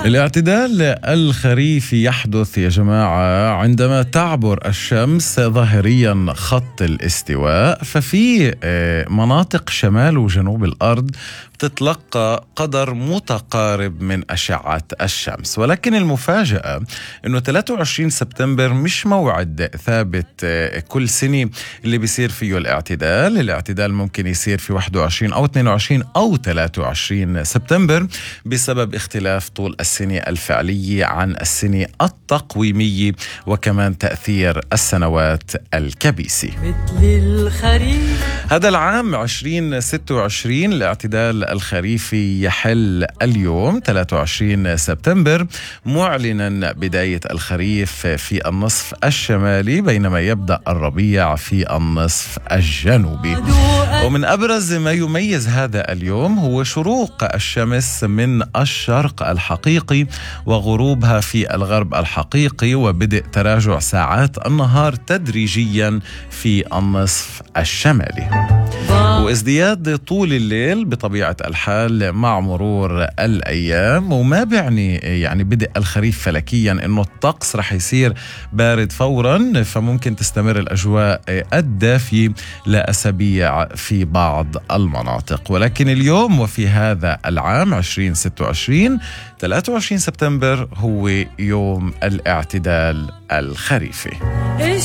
الاعتدال الخريفي يحدث يا جماعة عندما تعبر الشمس ظاهريا خط الاستواء، ففي مناطق شمال وجنوب الأرض تتلقى قدر متقارب من أشعة الشمس. ولكن المفاجأة أنه 23 سبتمبر مش موعد ثابت كل سنة اللي بيصير فيه الاعتدال ممكن يصير في 21 أو 22 أو 23 سبتمبر بسبب اختلاف طول السنة الفعلية عن السنة التقويمية، وكمان تأثير السنوات الكبيسة. هذا العام 2026 الاعتدال الخريفي يحل اليوم 23 سبتمبر، معلنا بداية الخريف في النصف الشمالي بينما يبدأ الربيع في النصف الجنوبي. ومن أبرز ما يميز هذا اليوم هو شروق الشمس من الشرق الحقيقي وغروبها في الغرب الحقيقي، وبدء تراجع ساعات النهار تدريجيا في النصف الشمالي، وازدياد طول الليل بطبيعة الحال مع مرور الأيام. وما يعني بدء الخريف فلكيا إنه الطقس رح يصير بارد فورا، فممكن تستمر الأجواء الدافية لأسابيع في بعض المناطق. ولكن اليوم وفي هذا العام 2026 23 سبتمبر هو يوم الاعتدال الخريفي.